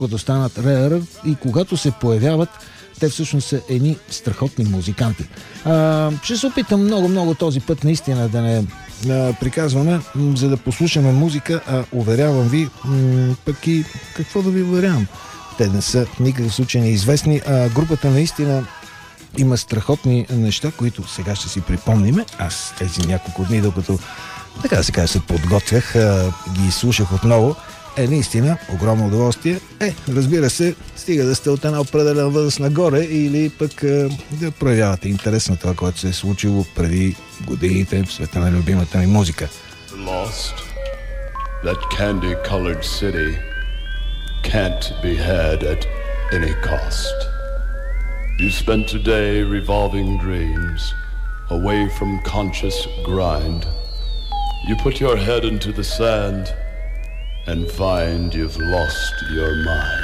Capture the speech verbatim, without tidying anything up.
да станат Rare и когато се появяват, те всъщност са едни страхотни музиканти. А, ще се опитам много-много този път наистина да не а, приказваме, м, за да послушаме музика, а уверявам ви, м, пък и какво да ви уверявам. Те не са в никакъв случай неизвестни. А, групата наистина има страхотни неща, които сега ще си припомниме. Аз тези няколко дни, докато така да се каже, се подготвях, а, ги слушах отново. Е, наистина, огромно удоволствие. Е, разбира се, стига да сте от една определена възраст нагоре или пък е, да проявявате интерес на това, което се е случило преди годините в света на любимата ми музика. Lost, that candy-colored city can't be had at any cost. You spent today revolving dreams, away from conscious grind. You put your head into the sand and find you've lost your mind.